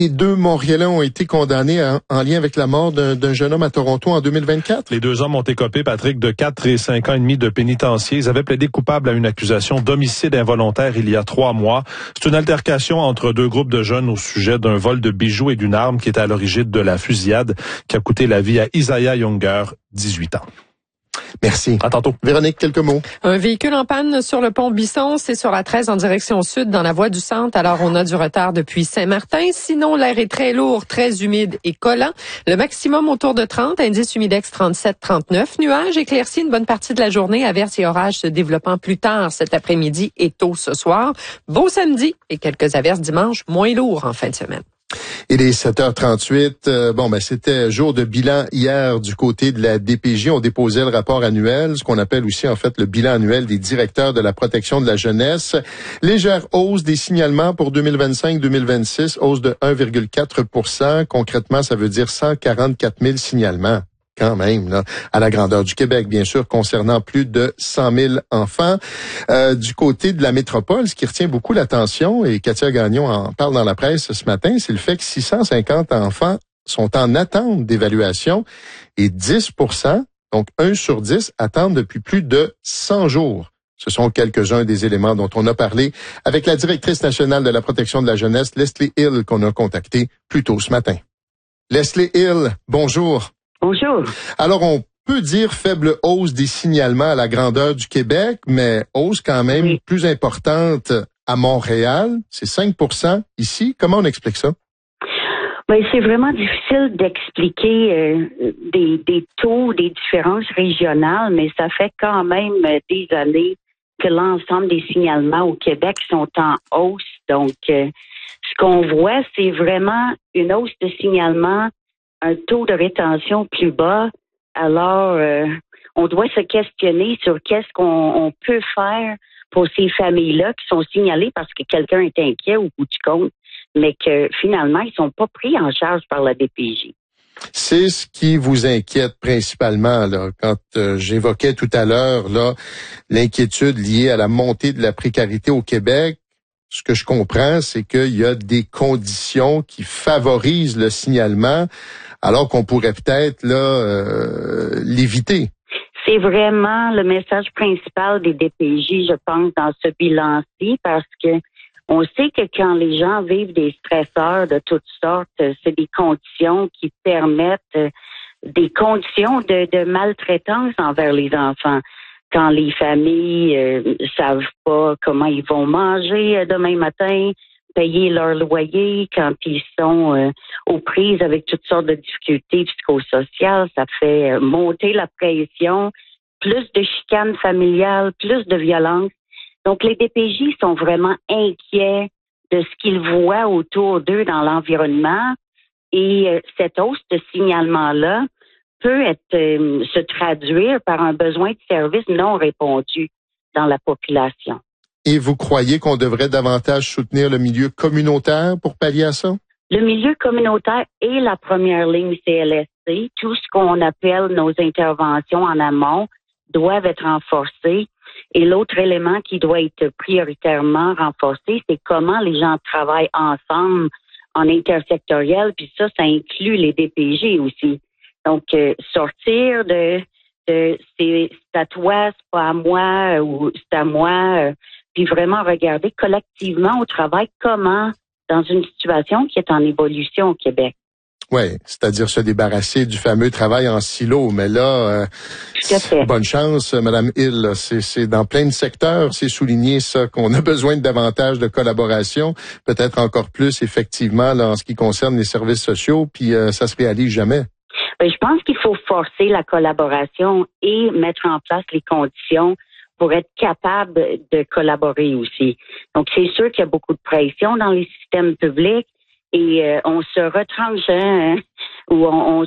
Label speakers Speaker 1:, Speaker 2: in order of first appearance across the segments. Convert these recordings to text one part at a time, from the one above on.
Speaker 1: Les 2 Montréalais ont été condamnés en lien avec la mort d'un jeune homme à Toronto en 2024.
Speaker 2: Les 2 hommes ont écopé, Patrick, de 4 et 5 ans et demi de pénitencier. Ils avaient plaidé coupables à une accusation d'homicide involontaire il y a 3 mois. C'est une altercation entre 2 groupes de jeunes au sujet d'un vol de bijoux et d'une arme qui était à l'origine de la fusillade qui a coûté la vie à Isaiah Younger, 18 ans.
Speaker 1: Merci.
Speaker 2: À tantôt.
Speaker 1: Véronique, quelques mots.
Speaker 3: Un véhicule en panne sur le pont Bisson, c'est sur la 13 en direction sud dans la voie du centre. Alors, on a du retard depuis Saint-Martin. Sinon, l'air est très lourd, très humide et collant. Le maximum autour de 30, indice humidex 37-39. Nuages éclaircis une bonne partie de la journée. Averses et orages se développant plus tard cet après-midi et tôt ce soir. Beau samedi et quelques averses dimanche, moins lourds en fin de semaine.
Speaker 1: Il est 7h38. C'était jour de bilan hier du côté de la DPJ. On déposait le rapport annuel, ce qu'on appelle aussi en fait le bilan annuel des directeurs de la protection de la jeunesse. Légère hausse des signalements pour 2025-2026, hausse de 1,4 %. Concrètement, ça veut dire 144 000 signalements. Quand même, là, à la grandeur du Québec, bien sûr, concernant plus de 100 000 enfants. Du côté de la métropole, ce qui retient beaucoup l'attention, et Katia Gagnon en parle dans la presse ce matin, c'est le fait que 650 enfants sont en attente d'évaluation et 10 %, donc 1 sur 10, attendent depuis plus de 100 jours. Ce sont quelques-uns des éléments dont on a parlé avec la directrice nationale de la protection de la jeunesse, Leslie Hill, qu'on a contactée plus tôt ce matin. Leslie Hill, bonjour.
Speaker 4: Bonjour.
Speaker 1: Alors, on peut dire faible hausse des signalements à la grandeur du Québec, mais hausse quand même plus importante à Montréal. C'est 5 % ici. Comment on explique ça?
Speaker 4: Ben, c'est vraiment difficile d'expliquer des taux, des différences régionales, mais ça fait quand même des années que l'ensemble des signalements au Québec sont en hausse. Donc, ce qu'on voit, c'est vraiment une hausse de signalements, un taux de rétention plus bas. Alors, on doit se questionner sur qu'est-ce qu'on peut faire pour ces familles-là qui sont signalées parce que quelqu'un est inquiet au bout du compte, mais que finalement, ils sont pas pris en charge par la DPJ.
Speaker 1: C'est ce qui vous inquiète principalement, là, quand j'évoquais tout à l'heure là l'inquiétude liée à la montée de la précarité au Québec. Ce que je comprends, c'est qu'il y a des conditions qui favorisent le signalement, alors qu'on pourrait peut-être là l'éviter.
Speaker 4: C'est vraiment le message principal des DPJ, je pense, dans ce bilan-ci, parce que on sait que quand les gens vivent des stresseurs de toutes sortes, c'est des conditions qui permettent des conditions de maltraitance envers les enfants. Quand les familles savent pas comment ils vont manger demain matin, payer leur loyer, quand ils sont aux prises avec toutes sortes de difficultés psychosociales, ça fait monter la pression, plus de chicanes familiales, plus de violence. Donc, les DPJ sont vraiment inquiets de ce qu'ils voient autour d'eux dans l'environnement et cette hausse de signalement-là peut se traduire par un besoin de services non répondus dans la population.
Speaker 1: Et vous croyez qu'on devrait davantage soutenir le milieu communautaire pour pallier à ça?
Speaker 4: Le milieu communautaire est la première ligne CLSC. Tout ce qu'on appelle nos interventions en amont doivent être renforcées. Et l'autre élément qui doit être prioritairement renforcé, c'est comment les gens travaillent ensemble en intersectoriel. Puis ça inclut les DPJ aussi. Donc, sortir de c'est à toi, c'est pas à moi, ou c'est à moi, puis vraiment regarder collectivement au travail comment, dans une situation qui est en évolution au Québec.
Speaker 1: Oui, c'est-à-dire se débarrasser du fameux travail en silo. Mais là, bonne chance, Madame Hill. C'est dans plein de secteurs, c'est souligné ça, qu'on a besoin de davantage de collaboration, peut-être encore plus, effectivement, là, en ce qui concerne les services sociaux, puis ça se réalise jamais.
Speaker 4: Je pense qu'il faut forcer la collaboration et mettre en place les conditions pour être capable de collaborer aussi. Donc, c'est sûr qu'il y a beaucoup de pression dans les systèmes publics et on se retranche, ou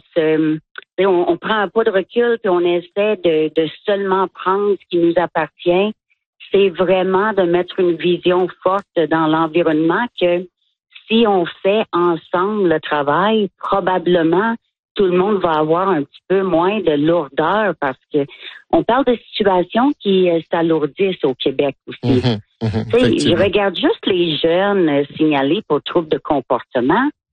Speaker 4: on prend un pas de recul puis on essaie de seulement prendre ce qui nous appartient. C'est vraiment de mettre une vision forte dans l'environnement que si on fait ensemble le travail, probablement tout le monde va avoir un petit peu moins de lourdeur parce que on parle de situations qui s'alourdissent au Québec aussi. Je regarde juste les jeunes signalés pour troubles de comportement.